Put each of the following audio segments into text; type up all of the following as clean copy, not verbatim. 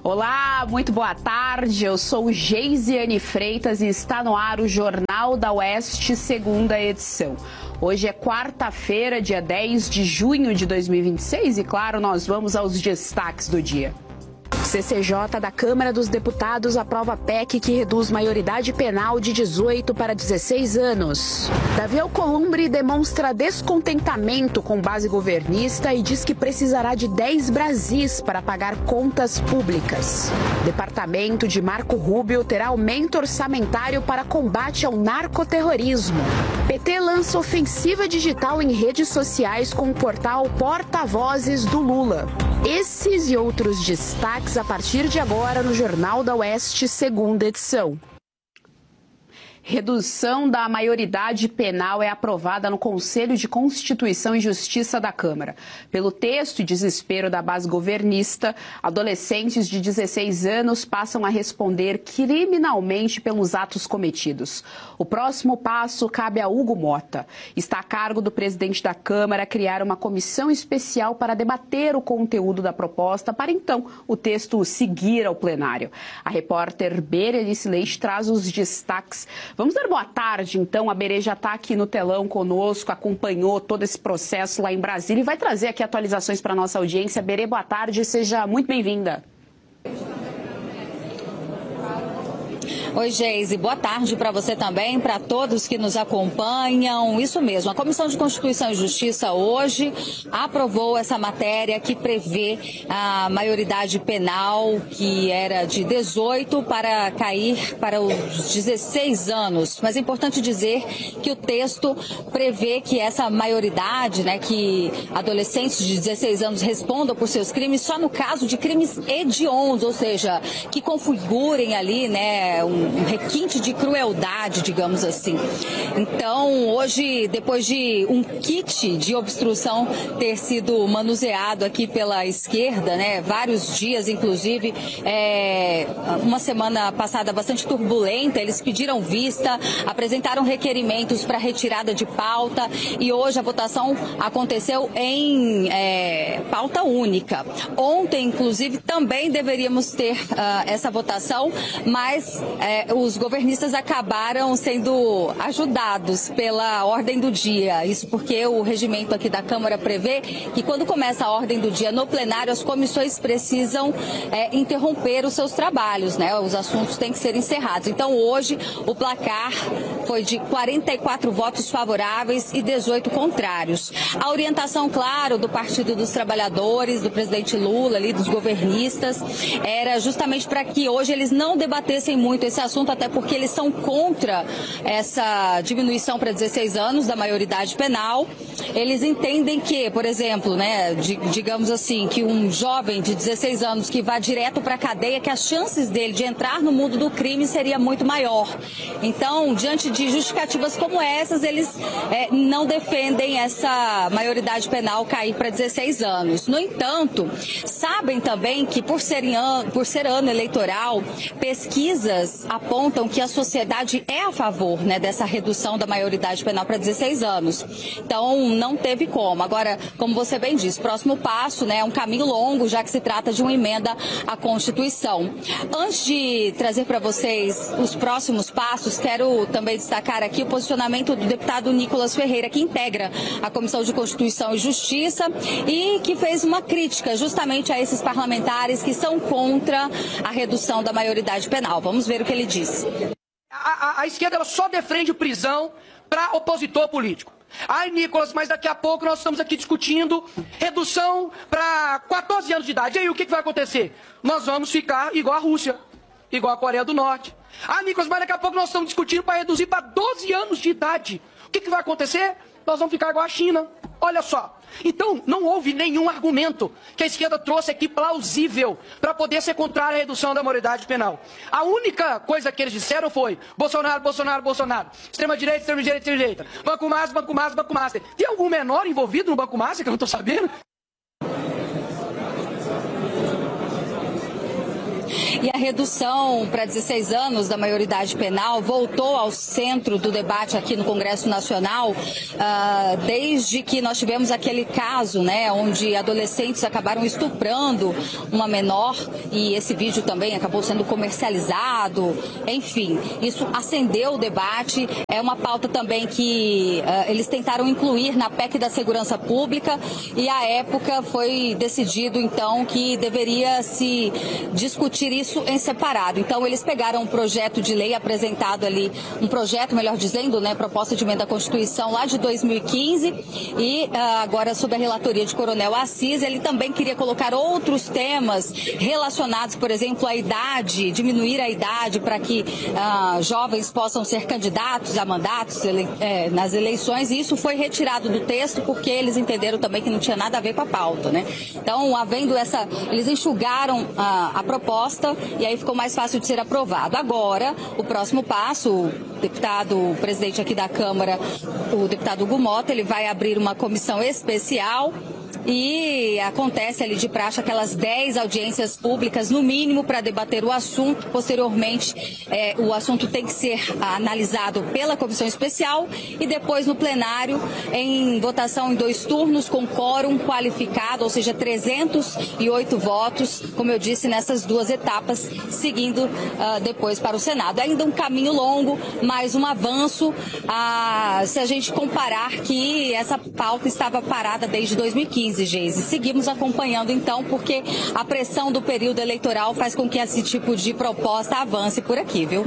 Olá, muito boa tarde. Eu sou Geisiane Freitas e está no ar o Jornal da Oeste, segunda edição. Hoje é quarta-feira, dia 10 de junho de 2026 e, claro, nós vamos aos destaques do dia. CCJ da Câmara dos Deputados aprova PEC que reduz maioridade penal de 18 para 16 anos. Davi Alcolumbre demonstra descontentamento com base governista e diz que precisará de 10 Brasis para pagar contas públicas. Departamento de Marco Rubio terá aumento orçamentário para combate ao narcoterrorismo. PT lança ofensiva digital em redes sociais com o portal Porta-Vozes do Lula. Esses e outros destaques a partir de agora no Jornal da Oeste, segunda edição. Redução da maioridade penal é aprovada no Conselho de Constituição e Justiça da Câmara. Pelo texto e desespero da base governista, adolescentes de 16 anos passam a responder criminalmente pelos atos cometidos. O próximo passo cabe a Hugo Mota. Está a cargo do presidente da Câmara criar uma comissão especial para debater o conteúdo da proposta, para então o texto seguir ao plenário. A repórter Berenice Leite traz os destaques. Vamos dar boa tarde, então. A Berê já está aqui no telão conosco, acompanhou todo esse processo lá em Brasília e vai trazer aqui atualizações para a nossa audiência. Berê, boa tarde, seja muito bem-vinda. Oi, Geise, boa tarde para você também, para todos que nos acompanham. Isso mesmo, a Comissão de Constituição e Justiça hoje aprovou essa matéria que prevê a maioridade penal, que era de 18 para cair para os 16 anos. Mas é importante dizer que o texto prevê que essa maioridade, que adolescentes de 16 anos respondam por seus crimes só no caso de crimes hediondos, ou seja, que configurem ali, um requinte de crueldade, digamos assim. Então, hoje, depois de um kit de obstrução ter sido manuseado aqui pela esquerda, vários dias, inclusive, uma semana passada bastante turbulenta, eles pediram vista, apresentaram requerimentos para retirada de pauta e hoje a votação aconteceu em pauta única. Ontem, inclusive, também deveríamos ter essa votação, mas os governistas acabaram sendo ajudados pela ordem do dia. Isso porque o regimento aqui da Câmara prevê que quando começa a ordem do dia no plenário, as comissões precisam interromper os seus trabalhos, os assuntos têm que ser encerrados. Então, hoje, o placar foi de 44 votos favoráveis e 18 contrários. A orientação, claro, do Partido dos Trabalhadores, do presidente Lula, dos governistas, era justamente para que hoje eles não debatessem muito esse assunto, até porque eles são contra essa diminuição para 16 anos da maioridade penal. Eles entendem que, por exemplo, digamos assim, que um jovem de 16 anos que vá direto para a cadeia, que as chances dele de entrar no mundo do crime seria muito maior. Então, diante de justificativas como essas, eles não defendem essa maioridade penal cair para 16 anos. No entanto, sabem também que por ser ano eleitoral, pesquisas apontam que a sociedade é a favor dessa redução da maioridade penal para 16 anos. Então, não teve como. Agora, como você bem disse, próximo passo é um caminho longo, já que se trata de uma emenda à Constituição. Antes de trazer para vocês os próximos passos, quero também destacar aqui o posicionamento do deputado Nicolas Ferreira, que integra a Comissão de Constituição e Justiça e que fez uma crítica justamente a esses parlamentares que são contra a redução da maioridade penal. Vamos ver o que ele disse. A esquerda ela só defende prisão para opositor político. Ai, Nicolas, mas daqui a pouco nós estamos aqui discutindo redução para 14 anos de idade. E aí, o que vai acontecer? Nós vamos ficar igual a Rússia, igual a Coreia do Norte. Ah, Nicolas, mas daqui a pouco nós estamos discutindo para reduzir para 12 anos de idade. O que vai acontecer? Nós vamos ficar igual a China. Olha só. Então, não houve nenhum argumento que a esquerda trouxe aqui plausível para poder ser contrário à redução da maioridade penal. A única coisa que eles disseram foi Bolsonaro, Bolsonaro, Bolsonaro. Extrema-direita, extrema-direita, extrema-direita. Banco Master, Banco Master, Banco Master. Tem algum menor envolvido no Banco Master que eu não estou sabendo? E a redução para 16 anos da maioridade penal voltou ao centro do debate aqui no Congresso Nacional, desde que nós tivemos aquele caso, né, onde adolescentes acabaram estuprando uma menor e esse vídeo também acabou sendo comercializado. Enfim, isso acendeu o debate. É uma pauta também que eles tentaram incluir na PEC da Segurança Pública e à época foi decidido então que deveria se discutir isso em separado. Então eles pegaram um projeto de lei apresentado ali, um projeto, melhor dizendo, né, proposta de emenda à Constituição lá de 2015 e agora sob a relatoria de Coronel Assis, ele também queria colocar outros temas relacionados, por exemplo, à idade, diminuir a idade para que jovens possam ser candidatos a mandatos nas eleições, e isso foi retirado do texto porque eles entenderam também que não tinha nada a ver com a pauta, né? Então, eles enxugaram a proposta e aí ficou mais fácil de ser aprovado. Agora, o próximo passo, o presidente aqui da Câmara, o deputado Hugo Mota, ele vai abrir uma comissão especial e acontece ali de praxe aquelas 10 audiências públicas, no mínimo, para debater o assunto. Posteriormente, o assunto tem que ser analisado pela comissão especial e depois no plenário, em votação em 2 turnos, com quórum qualificado, ou seja, 308 votos, como eu disse, nessas 2 etapas, seguindo depois para o Senado. Ainda um caminho longo, mas um avanço, se a gente comparar que essa pauta estava parada desde 2015. Geise. Seguimos acompanhando então, porque a pressão do período eleitoral faz com que esse tipo de proposta avance por aqui, viu?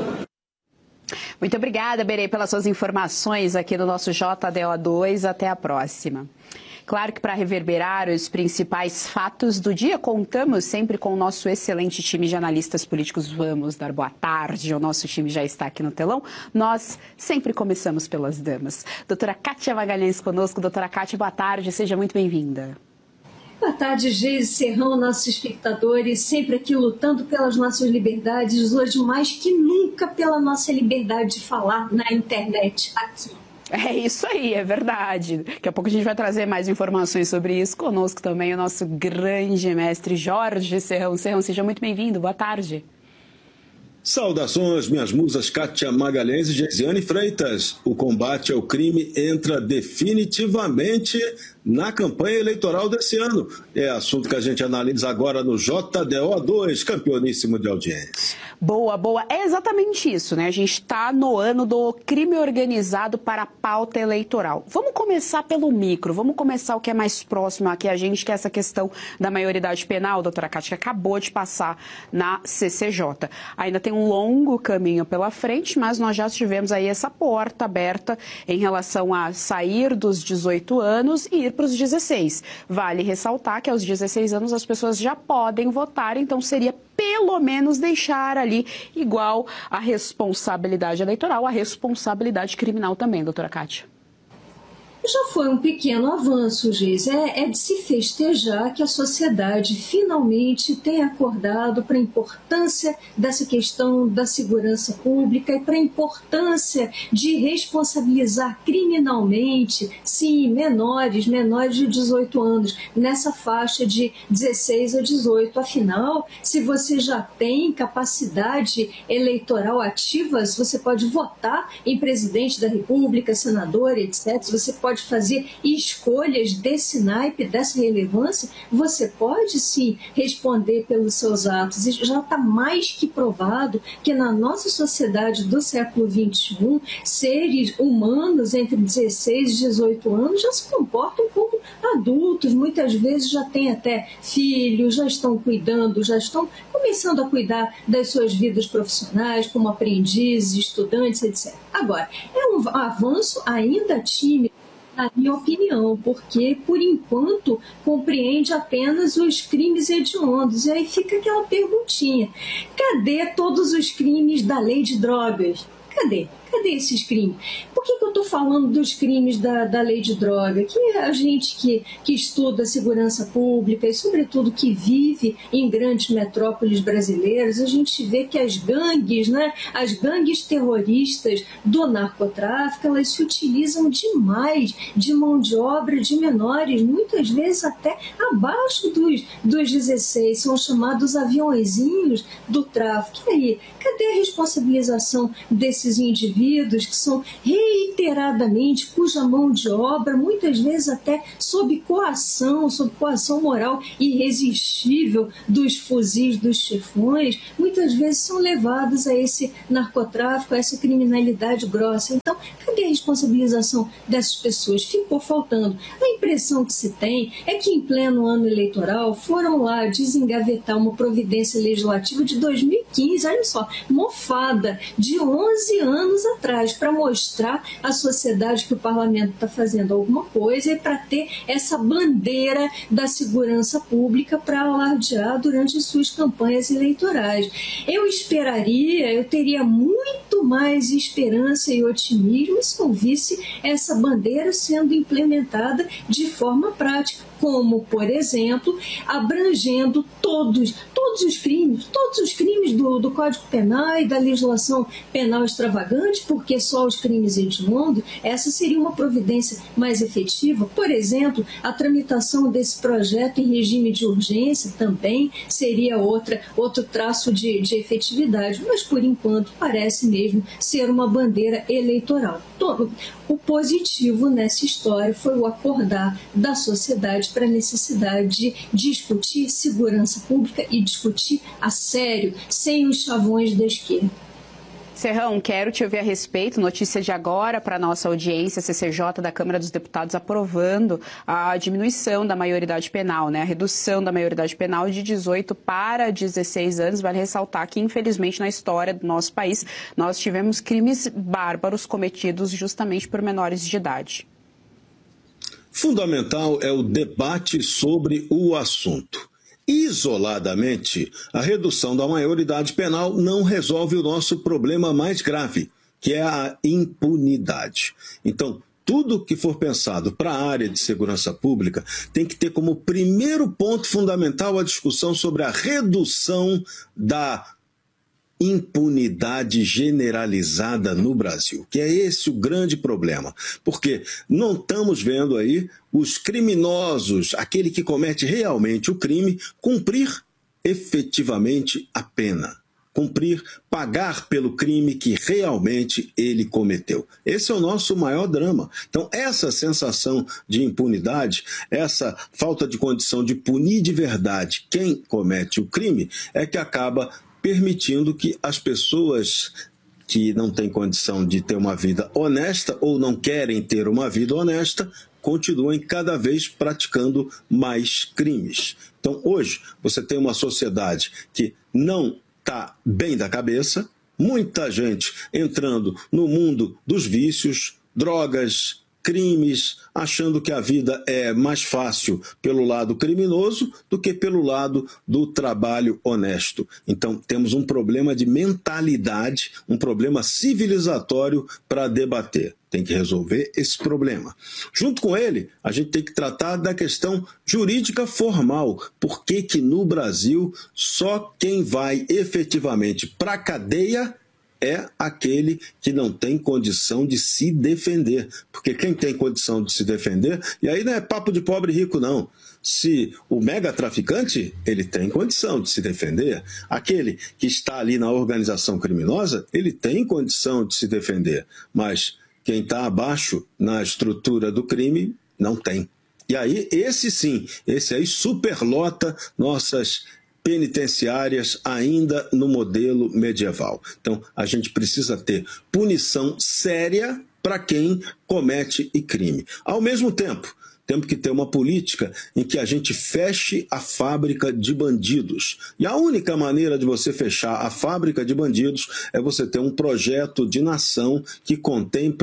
Muito obrigada, Berê, pelas suas informações aqui no nosso JDO2. Até a próxima. Claro que para reverberar os principais fatos do dia, contamos sempre com o nosso excelente time de analistas políticos. Vamos dar boa tarde, o nosso time já está aqui no telão. Nós sempre começamos pelas damas. Doutora Kátia Magalhães conosco. Doutora Kátia, boa tarde, seja muito bem-vinda. Boa tarde, Geise, Serrão, nossos espectadores, sempre aqui lutando pelas nossas liberdades, hoje mais que nunca pela nossa liberdade de falar na internet aqui. É isso aí, é verdade. Daqui a pouco a gente vai trazer mais informações sobre isso. Conosco também o nosso grande mestre Jorge Serrão. Serrão, seja muito bem-vindo. Boa tarde. Saudações, minhas musas Kátia Magalhães e Geisiane Freitas. O combate ao crime entra definitivamente na campanha eleitoral desse ano. É assunto que a gente analisa agora no JDO2, campeoníssimo de audiência. Boa, boa. É exatamente isso, né? A gente está no ano do crime organizado para a pauta eleitoral. Vamos começar pelo micro, vamos começar o que é mais próximo aqui a gente, que é essa questão da maioridade penal, doutora Kátia, que acabou de passar na CCJ. Ainda tem um longo caminho pela frente, mas nós já tivemos aí essa porta aberta em relação a sair dos 18 anos e ir para os 16. Vale ressaltar que aos 16 anos as pessoas já podem votar, então seria pelo menos deixar ali igual a responsabilidade eleitoral, a responsabilidade criminal também, doutora Kátia. Já foi um pequeno avanço, Geise. É de se festejar que a sociedade finalmente tenha acordado para a importância dessa questão da segurança pública e para a importância de responsabilizar criminalmente, sim, menores de 18 anos, nessa faixa de 16 a 18. Afinal, se você já tem capacidade eleitoral ativa, se você pode votar em presidente da República, senador, etc., se você pode fazer escolhas desse naipe, dessa relevância, você pode sim responder pelos seus atos. E já está mais que provado que na nossa sociedade do século XXI, seres humanos entre 16 e 18 anos já se comportam como adultos, muitas vezes já têm até filhos, já estão cuidando, já estão começando a cuidar das suas vidas profissionais, como aprendizes, estudantes, etc. Agora, é um avanço ainda tímido, na minha opinião, porque, por enquanto, compreende apenas os crimes hediondos. E aí fica aquela perguntinha: cadê todos os crimes da lei de drogas? Cadê? Cadê esses crimes? Por que eu estou falando dos crimes da lei de droga? Que a gente que estuda a segurança pública e, sobretudo, que vive em grandes metrópoles brasileiras, a gente vê que as gangues, né, as gangues terroristas do narcotráfico, elas se utilizam demais de mão de obra de menores, muitas vezes até abaixo dos 16, são chamados aviõezinhos do tráfico. E aí, cadê a responsabilização desses indivíduos que são reiteradamente, cuja mão de obra, muitas vezes até sob coação moral irresistível dos fuzis dos chefões, muitas vezes são levados a esse narcotráfico, a essa criminalidade grossa. Então, cadê a responsabilização dessas pessoas? Ficou faltando. A impressão que se tem é que em pleno ano eleitoral foram lá desengavetar uma providência legislativa de 2015, olha só, mofada, de 11 anos atrás, para mostrar à sociedade que o parlamento está fazendo alguma coisa e para ter essa bandeira da segurança pública para alardear durante suas campanhas eleitorais. Eu teria muito mais esperança e otimismo se eu visse essa bandeira sendo implementada de forma prática, como, por exemplo, abrangendo todos os crimes do Código Penal e da legislação penal extravagante, porque só os crimes hediondos, essa seria uma providência mais efetiva. Por exemplo, a tramitação desse projeto em regime de urgência também seria outro traço de efetividade, mas por enquanto parece mesmo ser uma bandeira eleitoral. O positivo nessa história foi o acordar da sociedade para a necessidade de discutir segurança pública e discutir a sério, sem os chavões da esquerda. Serrão, quero te ouvir a respeito, notícia de agora para a nossa audiência, a CCJ da Câmara dos Deputados aprovando a diminuição da maioridade penal, né? A redução da maioridade penal de 18 para 16 anos. Vale ressaltar que, infelizmente, na história do nosso país, nós tivemos crimes bárbaros cometidos justamente por menores de idade. Fundamental é o debate sobre o assunto. Isoladamente, a redução da maioridade penal não resolve o nosso problema mais grave, que é a impunidade. Então, tudo que for pensado para a área de segurança pública tem que ter como primeiro ponto fundamental a discussão sobre a redução da impunidade generalizada no Brasil, que é esse o grande problema, porque não estamos vendo aí os criminosos, aquele que comete realmente o crime, cumprir efetivamente a pena, pagar pelo crime que realmente ele cometeu. Esse é o nosso maior drama. Então, essa sensação de impunidade, essa falta de condição de punir de verdade quem comete o crime, é que acaba permitindo que as pessoas que não têm condição de ter uma vida honesta ou não querem ter uma vida honesta, continuem cada vez praticando mais crimes. Então, hoje, você tem uma sociedade que não está bem da cabeça, muita gente entrando no mundo dos vícios, drogas, crimes, achando que a vida é mais fácil pelo lado criminoso do que pelo lado do trabalho honesto. Então, temos um problema de mentalidade, um problema civilizatório para debater. Tem que resolver esse problema. Junto com ele, a gente tem que tratar da questão jurídica formal. Por que que no Brasil só quem vai efetivamente para a cadeia é aquele que não tem condição de se defender. Porque quem tem condição de se defender, e aí não é papo de pobre rico, não. Se o mega traficante, ele tem condição de se defender. Aquele que está ali na organização criminosa, ele tem condição de se defender. Mas quem está abaixo na estrutura do crime, não tem. E aí, esse aí superlota nossas penitenciárias ainda no modelo medieval. Então, a gente precisa ter punição séria para quem comete crime. Ao mesmo tempo, temos que ter uma política em que a gente feche a fábrica de bandidos. E a única maneira de você fechar a fábrica de bandidos é você ter um projeto de nação que contemple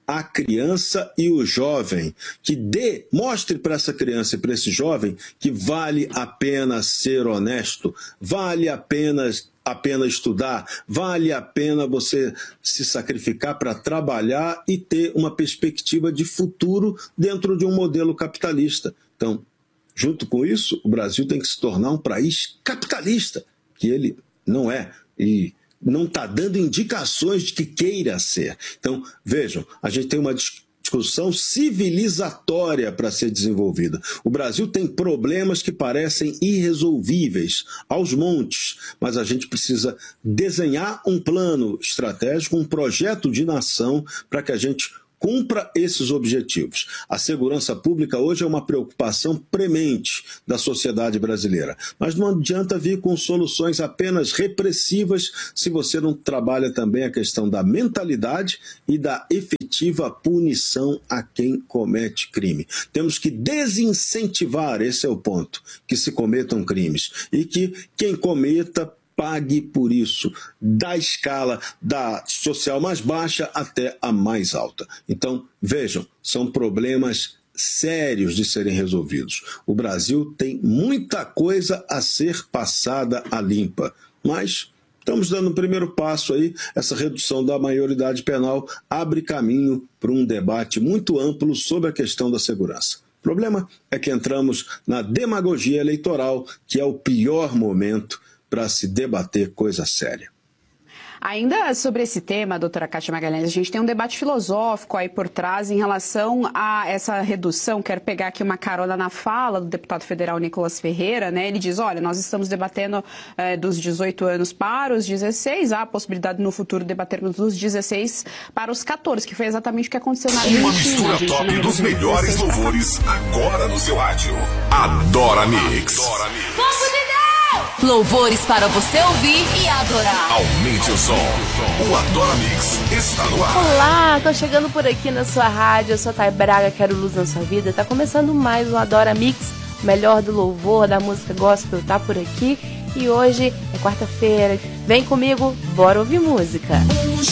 a criança e o jovem, que mostre para essa criança e para esse jovem que vale a pena ser honesto, vale a pena estudar, vale a pena você se sacrificar para trabalhar e ter uma perspectiva de futuro dentro de um modelo capitalista. Então, junto com isso, o Brasil tem que se tornar um país capitalista, que ele não é, e não está dando indicações de que queira ser. Então, vejam, a gente tem uma discussão civilizatória para ser desenvolvida. O Brasil tem problemas que parecem irresolvíveis, aos montes, mas a gente precisa desenhar um plano estratégico, um projeto de nação para que a gente cumpra esses objetivos. A segurança pública hoje é uma preocupação premente da sociedade brasileira, mas não adianta vir com soluções apenas repressivas se você não trabalha também a questão da mentalidade e da efetiva punição a quem comete crime. Temos que desincentivar, esse é o ponto, que se cometam crimes e que quem cometa pague por isso, da escala da social mais baixa até a mais alta. Então, vejam, são problemas sérios de serem resolvidos. O Brasil tem muita coisa a ser passada a limpa, mas estamos dando um primeiro passo aí. Essa redução da maioridade penal abre caminho para um debate muito amplo sobre a questão da segurança. O problema é que entramos na demagogia eleitoral, que é o pior momento para se debater coisa séria. Ainda sobre esse tema, doutora Kátia Magalhães, a gente tem um debate filosófico aí por trás em relação a essa redução. Quero pegar aqui uma carona na fala do deputado federal Nicolas Ferreira, né? Ele diz, olha, nós estamos debatendo dos 18 anos para os 16, há a possibilidade no futuro debatermos dos 16 para os 14, que foi exatamente o que aconteceu na Argentina. Uma mistura top dos melhores louvores agora no seu rádio. Adora Mix. Louvores para você ouvir e adorar. Aumente o som. O Adora Mix está no ar. Olá, tô chegando por aqui na sua rádio. Eu sou Thay Braga, quero luz na sua vida. Tá começando mais o Adora Mix, melhor do louvor, da música gospel, tá por aqui. E hoje é quarta-feira. Vem comigo, bora ouvir música.